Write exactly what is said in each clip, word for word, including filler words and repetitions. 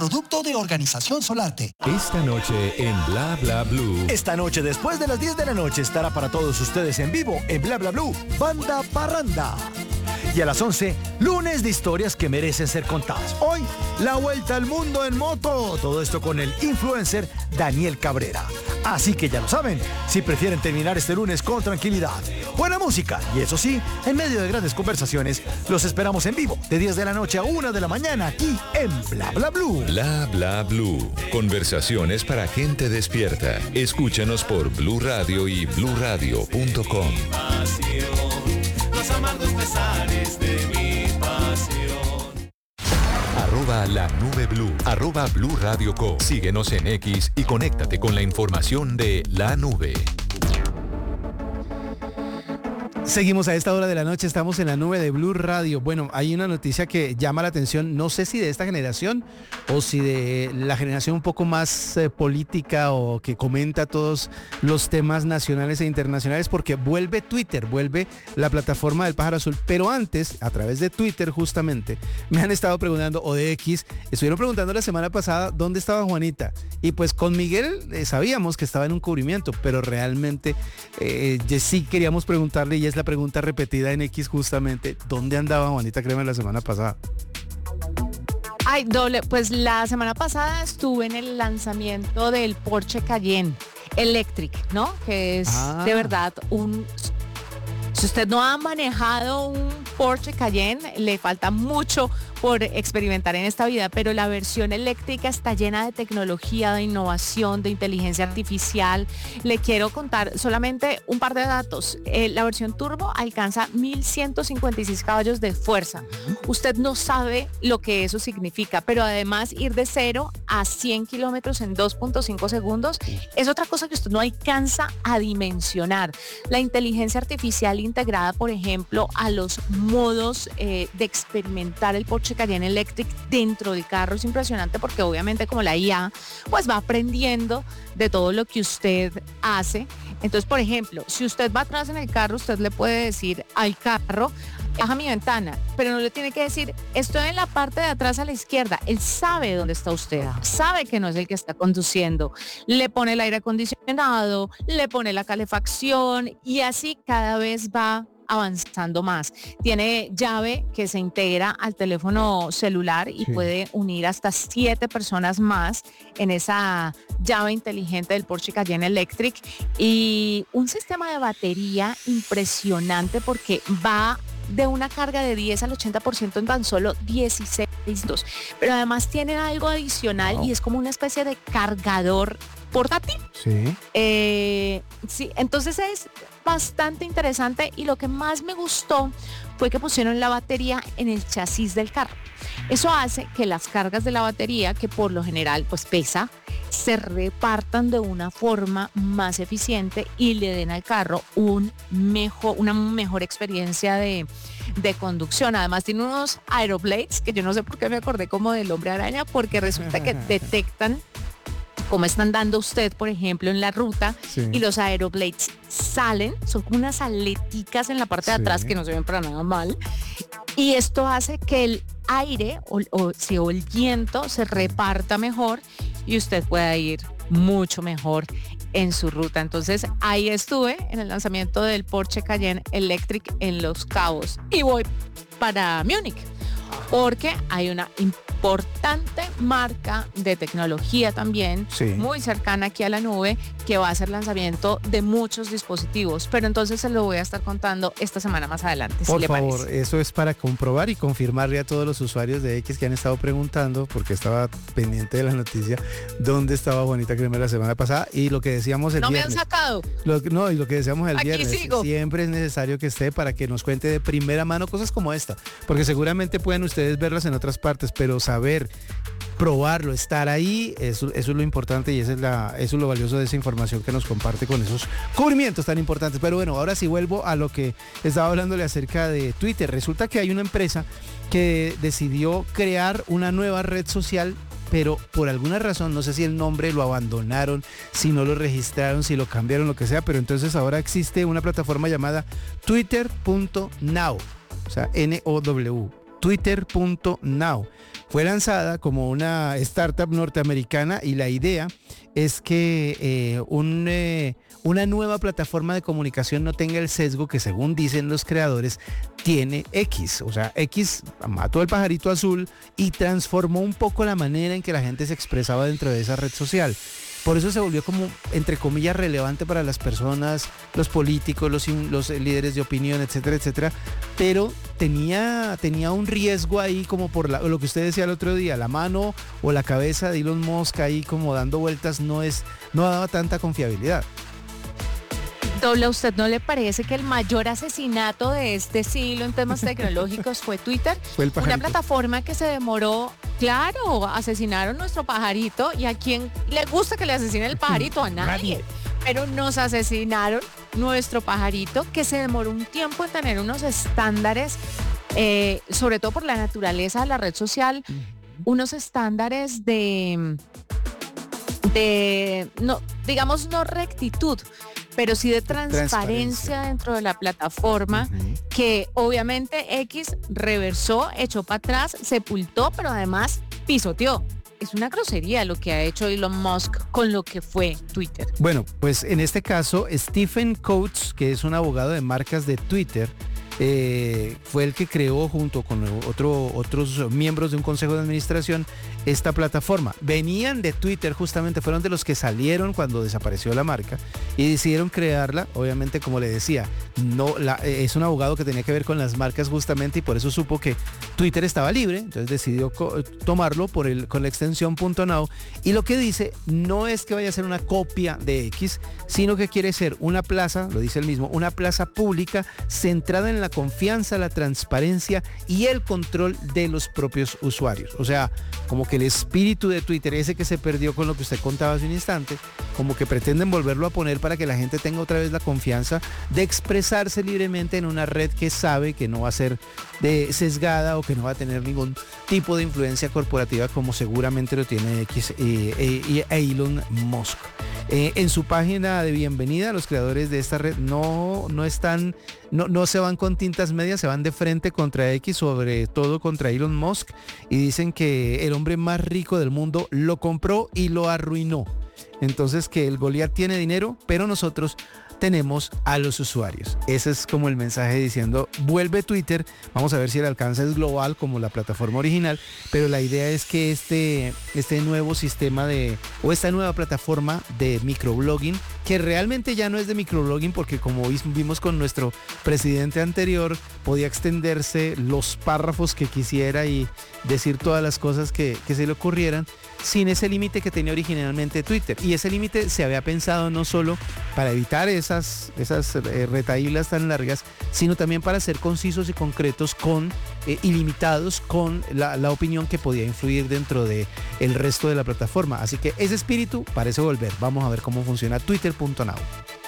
producto de Organización Solarte. Esta noche en Bla Bla Blue. Esta noche, después de las diez de la noche, estará para todos ustedes en vivo en Bla Bla Blue, Banda Parranda. Y a las once, lunes de historias que merecen ser contadas. Hoy, la vuelta al mundo en moto. Todo esto con el influencer Daniel Cabrera. Así que ya lo saben, si prefieren terminar este lunes con tranquilidad, buena música y eso sí, en medio de grandes conversaciones, los esperamos en vivo de diez de la noche a una de la mañana aquí en Bla Bla Blue. Bla Bla Blue. Conversaciones para gente despierta. Escúchanos por Blue Radio y blue radio punto com. Los amargos pesares de mi pasión. Arroba la nube blue. Arroba Blue Radio Co. Síguenos en X y conéctate con la información de la nube. Seguimos a esta hora de la noche, estamos en la nube de Blue Radio. Bueno, hay una noticia que llama la atención, no sé si de esta generación o si de la generación un poco más eh, política o que comenta todos los temas nacionales e internacionales, porque vuelve Twitter, vuelve la plataforma del pájaro azul. Pero antes, a través de Twitter justamente, me han estado preguntando, o de X, estuvieron preguntando la semana pasada dónde estaba Juanita. Y pues con Miguel eh, sabíamos que estaba en un cubrimiento, pero realmente eh, sí queríamos preguntarle, y es la pregunta repetida en X justamente, ¿dónde andaba Juanita Crema la semana pasada? Ay, doble, pues la semana pasada estuve en el lanzamiento del Porsche Cayenne Electric, ¿no? Que es ah. de verdad un... Si usted no ha manejado un Porsche Cayenne, le falta mucho por experimentar en esta vida, pero la versión eléctrica está llena de tecnología, de innovación, de inteligencia artificial. Le quiero contar solamente un par de datos. Eh, la versión turbo alcanza mil ciento cincuenta y seis caballos de fuerza. Usted no sabe lo que eso significa, pero además ir de cero a cien kilómetros en dos punto cinco segundos es otra cosa que usted no alcanza a dimensionar. La inteligencia artificial integrada, por ejemplo, a los modos eh, de experimentar el Porsche Cayenne Electric dentro del carro es impresionante, porque obviamente como la I A pues va aprendiendo de todo lo que usted hace. Entonces, por ejemplo, si usted va atrás en el carro, usted le puede decir al carro, baja mi ventana, pero no le tiene que decir, estoy en la parte de atrás a la izquierda. Él sabe dónde está usted, sabe que no es el que está conduciendo. Le pone el aire acondicionado, le pone la calefacción y así cada vez va avanzando más. Tiene llave que se integra al teléfono celular y sí. puede unir hasta siete personas más en esa llave inteligente del Porsche Cayenne Electric, y un sistema de batería impresionante porque va de una carga de diez al ochenta por ciento en tan solo dieciséis minutos. Pero además tiene algo adicional wow. y es como una especie de cargador portátil. Sí. Eh, sí, entonces es bastante interesante, y lo que más me gustó fue que pusieron la batería en el chasis del carro. Eso hace que las cargas de la batería, que por lo general pues pesa, se repartan de una forma más eficiente y le den al carro un mejor, una mejor experiencia de, de conducción. Además tiene unos aeroblades, que yo no sé por qué me acordé como del Hombre Araña, porque resulta que detectan cómo está andando usted, por ejemplo, en la ruta, sí. y los aeroblades salen, son como unas aleticas en la parte de sí. atrás que no se ven para nada mal, y esto hace que el aire o, o, sí, o el viento se reparta mejor y usted pueda ir mucho mejor en su ruta. Entonces ahí estuve en el lanzamiento del Porsche Cayenne Electric en Los Cabos, y voy para Múnich porque hay una importante marca de tecnología también, sí. muy cercana aquí a la nube, que va a hacer lanzamiento de muchos dispositivos, pero entonces se lo voy a estar contando esta semana más adelante. Por si favor, le parece. Eso es para comprobar y confirmarle a todos los usuarios de X que han estado preguntando, porque estaba pendiente de la noticia, dónde estaba Juanita Crema la semana pasada, y lo que decíamos el no viernes. No me han sacado. Lo, no, y lo que decíamos el Aquí viernes. Sigo. Siempre es necesario que esté para que nos cuente de primera mano cosas como esta, porque seguramente pueden ustedes verlas en otras partes, pero saber, probarlo, estar ahí, eso, eso es lo importante, y esa es la, eso es lo valioso de esa información que nos comparte con esos cubrimientos tan importantes. Pero bueno, ahora sí vuelvo a lo que estaba hablándole acerca de Twitter. Resulta que hay una empresa que decidió crear una nueva red social, pero por alguna razón, no sé si el nombre lo abandonaron, si no lo registraron, si lo cambiaron, lo que sea, pero entonces ahora existe una plataforma llamada twitter punto now, o sea, N O W. twitter punto now. Fue lanzada como una startup norteamericana y la idea es que eh, un, eh, una nueva plataforma de comunicación no tenga el sesgo que, según dicen los creadores, tiene X. O sea, X mató al pajarito azul y transformó un poco la manera en que la gente se expresaba dentro de esa red social. Por eso se volvió como, entre comillas, relevante para las personas, los políticos, los, los líderes de opinión, etcétera, etcétera. Pero tenía, tenía un riesgo ahí como por la, lo que usted decía el otro día, la mano o la cabeza de Elon Musk ahí como dando vueltas no, es, no daba tanta confiabilidad. Doble, ¿a usted no le parece que el mayor asesinato de este siglo en temas tecnológicos fue Twitter? Fue el pajarito. Una plataforma que se demoró, claro, asesinaron nuestro pajarito, y a quién le gusta que le asesinen el pajarito, a nadie. Pero nos asesinaron nuestro pajarito, que se demoró un tiempo en tener unos estándares, eh, sobre todo por la naturaleza de la red social, unos estándares de, de no, digamos, no rectitud, pero sí de transparencia, transparencia dentro de la plataforma, uh-huh. que obviamente X reversó, echó para atrás, sepultó, pero además pisoteó. Es una grosería lo que ha hecho Elon Musk con lo que fue Twitter. Bueno, pues en este caso, Stephen Coates, que es un abogado de marcas de Twitter, eh, fue el que creó junto con otro, otros miembros de un consejo de administración esta plataforma. Venían de Twitter justamente, fueron de los que salieron cuando desapareció la marca y decidieron crearla. Obviamente, como le decía, no la, es un abogado que tenía que ver con las marcas justamente, y por eso supo que Twitter estaba libre, entonces decidió co- tomarlo por el, con la extensión .now, y lo que dice no es que vaya a ser una copia de X, sino que quiere ser una plaza, lo dice él mismo, una plaza pública centrada en la confianza, la transparencia y el control de los propios usuarios. O sea, como que el espíritu de Twitter, ese que se perdió con lo que usted contaba hace un instante, como que pretenden volverlo a poner para que la gente tenga otra vez la confianza de expresarse libremente en una red que sabe que no va a ser de sesgada o que no va a tener ningún tipo de influencia corporativa como seguramente lo tiene X eh, eh, eh, Elon Musk. Eh, en su página de bienvenida, los creadores de esta red no, no están, no, no se van con tintas medias, se van de frente contra X, sobre todo contra Elon Musk, y dicen que el hombre más rico del mundo lo compró y lo arruinó. Entonces, que el Goliat tiene dinero, pero nosotros tenemos a los usuarios. Ese es como el mensaje diciendo, vuelve Twitter, vamos a ver si el alcance es global como la plataforma original, pero la idea es que este, este nuevo sistema de, o esta nueva plataforma de microblogging, que realmente ya no es de microblogging, porque como vimos con nuestro presidente anterior, podía extenderse los párrafos que quisiera y decir todas las cosas que, que se le ocurrieran, sin ese límite que tenía originalmente Twitter. Y ese límite se había pensado no solo para evitar esas, esas eh, retaílas tan largas, sino también para ser concisos y concretos con, eh, ilimitados con la, la opinión que podía influir dentro de el resto de la plataforma. Así que ese espíritu parece volver. Vamos a ver cómo funciona Twitter punto now.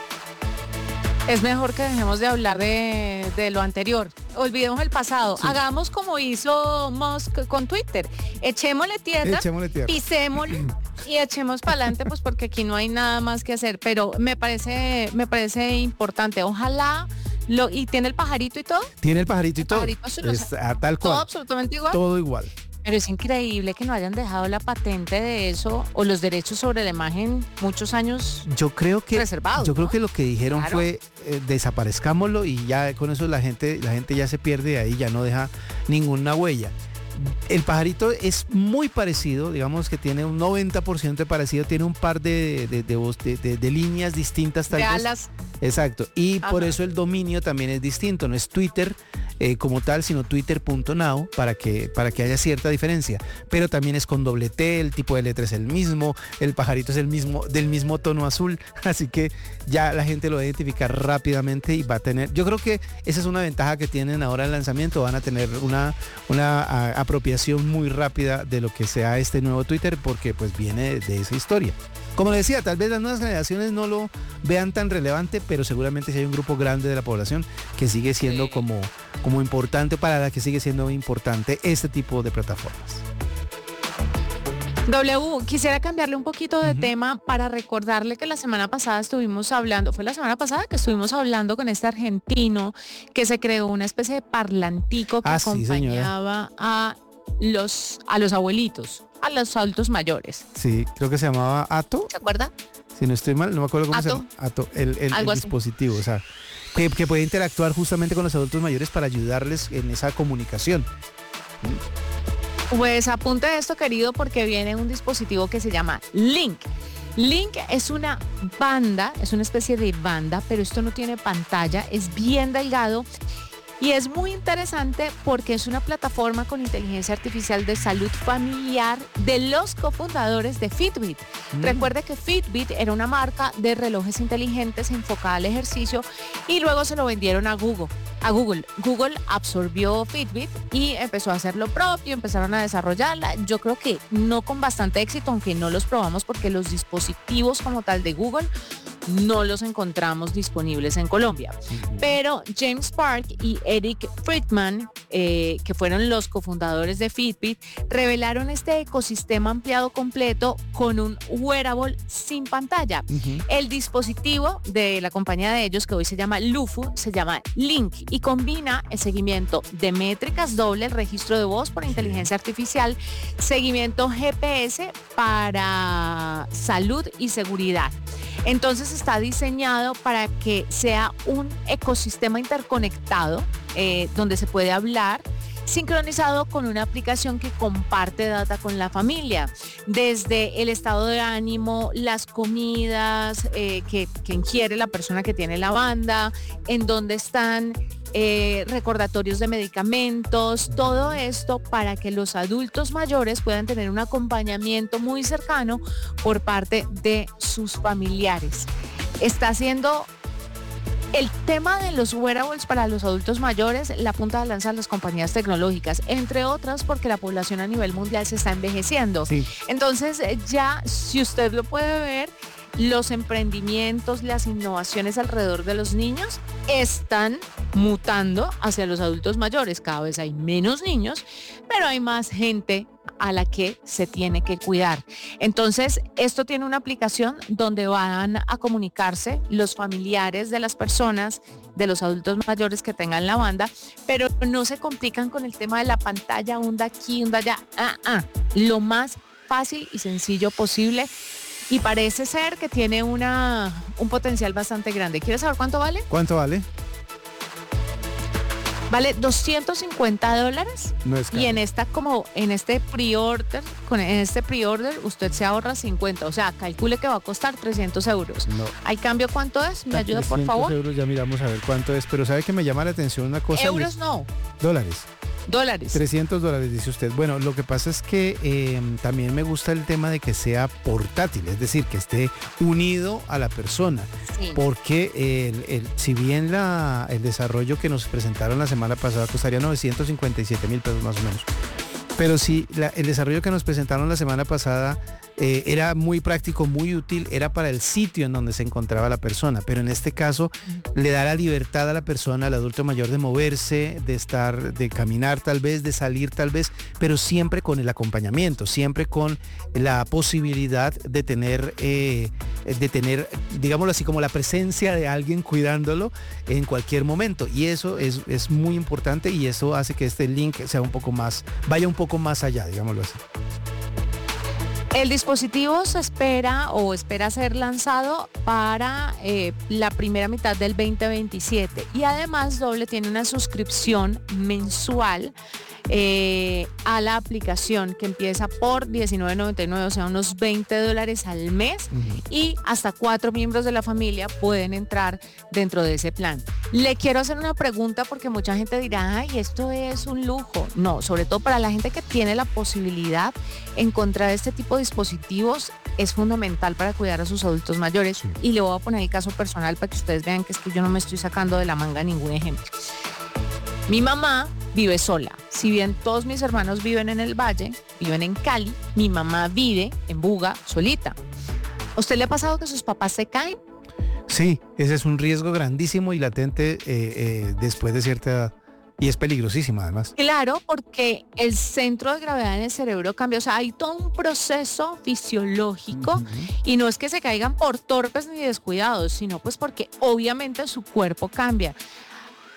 Es mejor que dejemos de hablar de, de lo anterior. Olvidemos el pasado. Sí. Hagamos como hizo Musk con Twitter. Echémosle tierra, Echémosle tierra. pisémosle y echemos para adelante, pues porque aquí no hay nada más que hacer. Pero me parece, me parece importante. Ojalá lo, y tiene el pajarito y todo. Tiene el pajarito y el todo. Pajarito azul, es, o sea, tal cual. Todo absolutamente igual. Todo igual. Pero es increíble que no hayan dejado la patente de eso o los derechos sobre la imagen muchos años yo creo que reservados. Yo creo ¿no? que lo que dijeron claro. fue eh, desaparezcámoslo y ya con eso la gente, la gente ya se pierde de ahí, ya no deja ninguna huella. El pajarito es muy parecido, digamos que tiene un noventa por ciento de parecido, tiene un par de, de, de, de, de, de líneas distintas tal de vez. alas. Exacto, y Ajá. por eso el dominio también es distinto, no es Twitter eh, como tal, sino Twitter punto now para que, para que haya cierta diferencia, pero también es con doble T, el tipo de letra es el mismo, el pajarito es el mismo, del mismo tono azul, así que ya la gente lo va a identificar rápidamente y va a tener, yo creo que esa es una ventaja que tienen ahora el lanzamiento, van a tener una, una a, apropiación muy rápida de lo que sea este nuevo Twitter, porque pues viene de, de esa historia. Como le decía, tal vez las nuevas generaciones no lo vean tan relevante, pero seguramente si hay un grupo grande de la población que sigue siendo sí. como, como importante, para la que sigue siendo importante este tipo de plataformas. W, quisiera cambiarle un poquito de uh-huh. tema para recordarle que la semana pasada estuvimos hablando, fue la semana pasada que estuvimos hablando con este argentino que se creó una especie de parlantico que ah, acompañaba sí, a los, a los abuelitos, a los adultos mayores. Sí, creo que se llamaba Ato. ¿Se acuerda? Si no estoy mal, no me acuerdo cómo Ato. se llama. Ato, el, el, el Algo así. dispositivo, o sea, que, que puede interactuar justamente con los adultos mayores para ayudarles en esa comunicación. Pues apunte esto, querido, porque viene un dispositivo que se llama Link. Link es una banda, es una especie de banda, pero esto no tiene pantalla, es bien delgado y es muy interesante porque es una plataforma con inteligencia artificial de salud familiar de los cofundadores de Fitbit. Mm. Recuerde que Fitbit era una marca de relojes inteligentes enfocada al ejercicio y luego se lo vendieron a Google. A Google. Google absorbió Fitbit y empezó a hacer lo propio, empezaron a desarrollarla. Yo creo que no con bastante éxito, aunque no los probamos porque los dispositivos como tal de Google no los encontramos disponibles en Colombia. Uh-huh. Pero James Park y Eric Friedman, eh, que fueron los cofundadores de Fitbit, revelaron este ecosistema ampliado completo con un wearable sin pantalla. Uh-huh. El dispositivo de la compañía de ellos, que hoy se llama Lufu, se llama Link y combina el seguimiento de métricas doble, el registro de voz por inteligencia artificial, seguimiento G P S para salud y seguridad. Entonces está diseñado para que sea un ecosistema interconectado eh, donde se puede hablar, sincronizado con una aplicación que comparte data con la familia, desde el estado de ánimo, las comidas eh, que, que ingiere la persona que tiene la banda, en dónde están, eh, recordatorios de medicamentos, todo esto para que los adultos mayores puedan tener un acompañamiento muy cercano por parte de sus familiares. Está haciendo el tema de los wearables para los adultos mayores la punta de lanza de las compañías tecnológicas, entre otras porque la población a nivel mundial se está envejeciendo. Sí. Entonces ya, si usted lo puede ver, los emprendimientos, las innovaciones alrededor de los niños están mutando hacia los adultos mayores. Cada vez hay menos niños, pero hay más gente a la que se tiene que cuidar. Entonces, esto tiene una aplicación donde van a comunicarse los familiares de las personas, de los adultos mayores que tengan la banda, pero no se complican con el tema de la pantalla, onda aquí, onda allá. Ah, ah, lo más fácil y sencillo posible. Y parece ser que tiene una, un potencial bastante grande. ¿Quieres saber cuánto vale? ¿Cuánto vale? Vale doscientos cincuenta dólares. No es caro. Y en esta como en este pre-order, con en este pre-order usted se ahorra cincuenta. O sea, calcule que va a costar trescientos euros. No. ¿Hay cambio cuánto es? ¿Me ayuda por favor? Euros, ya miramos a ver cuánto es. Pero sabe que me llama la atención una cosa. Euros no. Dólares. Dólares. trescientos dólares, dice usted. Bueno, lo que pasa es que eh, también me gusta el tema de que sea portátil, es decir, que esté unido a la persona. Sí. Porque el, el, si bien la, el desarrollo que nos presentaron la semana pasada costaría novecientos cincuenta y siete mil pesos más o menos. Pero si la, el desarrollo que nos presentaron la semana pasada eh, era muy práctico, muy útil, era para el sitio en donde se encontraba la persona, pero en este caso uh-huh. le da la libertad a la persona, al adulto mayor, de moverse, de estar, de caminar tal vez, de salir tal vez, pero siempre con el acompañamiento, siempre con la posibilidad de tener, eh, de tener, digámoslo así, como la presencia de alguien cuidándolo en cualquier momento. Y eso es, es muy importante y eso hace que este link sea un poco más, vaya un poco más allá, digámoslo así. El dispositivo se espera o espera ser lanzado para eh, la primera mitad del veinte veintisiete y además Doble tiene una suscripción mensual eh, a la aplicación que empieza por diecinueve noventa y nueve, o sea, unos veinte dólares al mes uh-huh. y hasta cuatro miembros de la familia pueden entrar dentro de ese plan. Le quiero hacer una pregunta porque mucha gente dirá, ay, esto es un lujo. No, sobre todo para la gente que tiene la posibilidad, encontrar este tipo de dispositivos es fundamental para cuidar a sus adultos mayores. Sí. Y le voy a poner el caso personal para que ustedes vean que es que yo no me estoy sacando de la manga ningún ejemplo. Mi mamá vive sola. Si bien todos mis hermanos viven en el Valle, viven en Cali, mi mamá vive en Buga solita. ¿A usted le ha pasado que sus papás se caen? Sí, ese es un riesgo grandísimo y latente eh, eh, después de cierta edad. Y es peligrosísimo además. Claro, porque el centro de gravedad en el cerebro cambia. O sea, hay todo un proceso fisiológico uh-huh. y no es que se caigan por torpes ni descuidados, sino pues porque obviamente su cuerpo cambia.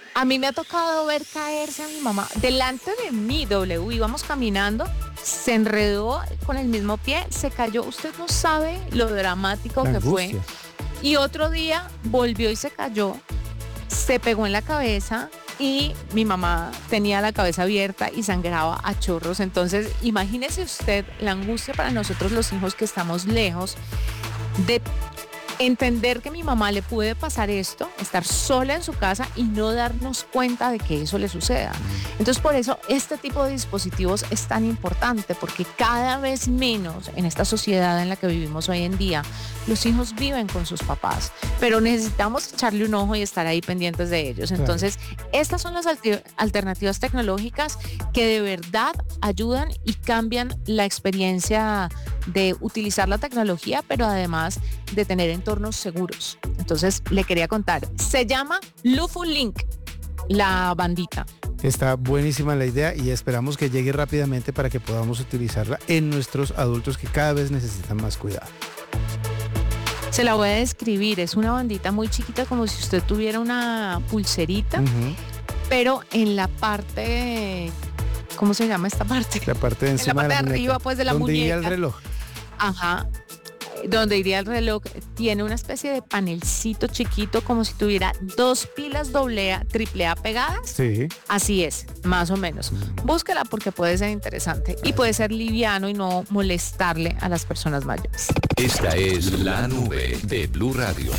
A mí me ha tocado ver caerse a mi mamá. Delante de mí, W, íbamos caminando, se enredó con el mismo pie, se cayó. Usted no sabe lo dramático La que angustia. fue. Y otro día volvió y se cayó, se pegó en la cabeza y mi mamá tenía la cabeza abierta y sangraba a chorros. Entonces, imagínese usted la angustia para nosotros los hijos que estamos lejos de entender que a mi mamá le puede pasar esto, estar sola en su casa y no darnos cuenta de que eso le suceda. Entonces, por eso este tipo de dispositivos es tan importante, porque cada vez menos en esta sociedad en la que vivimos hoy en día, los hijos viven con sus papás, pero necesitamos echarle un ojo y estar ahí pendientes de ellos. Entonces, estas son las alti- alternativas tecnológicas que de verdad ayudan y cambian la experiencia de utilizar la tecnología, pero además de tener entornos seguros. Entonces, le quería contar, se llama LufuLink, la bandita. Está buenísima la idea y esperamos que llegue rápidamente para que podamos utilizarla en nuestros adultos que cada vez necesitan más cuidado. Se la voy a describir, es una bandita muy chiquita, como si usted tuviera una pulserita, Uh-huh. pero en la parte, ¿cómo se llama esta parte? La parte de En la encima parte de la de muñeca, arriba, pues, de la donde iría el muñeca. reloj. Ajá, donde iría el reloj, tiene una especie de panelcito chiquito, como si tuviera dos pilas doble A, triple A pegadas. Sí. Así es, más o menos. Búsquela porque puede ser interesante y puede ser liviano y no molestarle a las personas mayores. Esta es la nube de Blue Radio.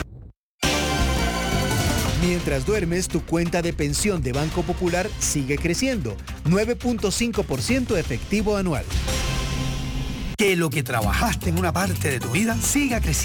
Mientras duermes, tu cuenta de pensión de Banco Popular sigue creciendo. nueve punto cinco por ciento efectivo anual. Que lo que trabajaste en una parte de tu vida siga creciendo.